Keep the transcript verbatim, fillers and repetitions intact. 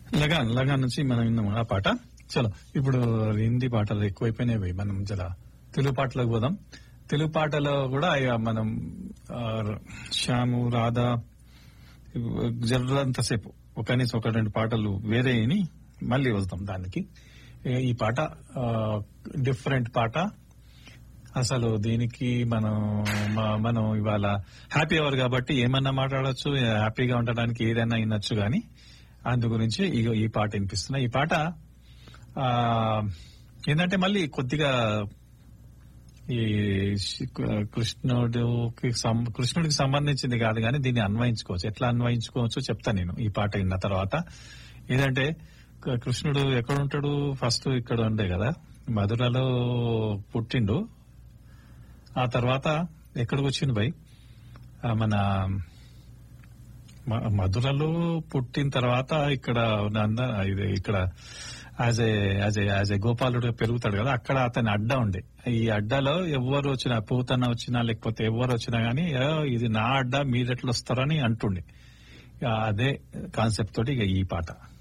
లగాన్ లగాన్ నుంచి మనం విన్నాం ఆ పాట. చలో ఇప్పుడు హిందీ పాటలు ఎక్కువైపోయినాయి, మనం జర తెలుగు పాటలకు పోదాం. తెలుగు పాటలో కూడా ఇక మనం ఆ, శ్యాము రాధా జరంతసేపు ఒక కనీసం ఒక రెండు పాటలు వేరే అయిని మళ్ళీ వస్తాం దానికి. ఏ- ఈ పాట డిఫరెంట్ పాట అసలు. దీనికి మనం మ- మనం ఇవాళ హ్యాపీ అవర్ కాబట్టి ఏమన్నా మాట్లాడచ్చు, హ్యాపీగా ఉండడానికి ఏదైనా వినొచ్చు. గాని అందు గురించి ఇగో ఈ పాట వినిపిస్తున్నా. ఈ పాట ఆ, ఏంటంటే మళ్ళీ కొద్దిగా ఈ శి- కృష్ణుడికి సం- కృష్ణుడికి సంబంధించింది కాదు, కానీ దీన్ని అన్వయించుకోవచ్చు. ఎట్లా అన్వయించుకోవచ్చు చెప్తా నేను ఈ పాట విన్న తర్వాత. ఏదంటే క- కృష్ణుడు ఎక్కడ ఉంటాడు? ఫస్ట్ ఇక్కడ ఉండే కదా, మధురలో పుట్టిండు. ఆ తర్వాత ఎక్కడికి వచ్చిండు భయ్? ఆ, మన మ- మధురలో పుట్టిన తర్వాత ఇక్కడ నంద ఇది ఇక్కడ as a as a as a గోపాలుడు పెరుగుతాడు కదా, అక్కడ అతని అడ్డా ఉండే. ఈ అడ్డాలో ఎవరు వచ్చినా, పూతన్న వచ్చినా లేకపోతే ఎవరు వచ్చినా గానీ "ఏ, ఇది నా అడ్డా, మీరెట్లు వస్తారని అంటుండే. ఇక అదే కాన్సెప్ట్ తోటి ఇక ఈ పాట.